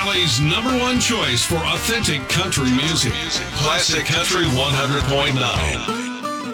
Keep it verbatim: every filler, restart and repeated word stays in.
Valley's number one choice for authentic country music. Classic Country one hundred point nine.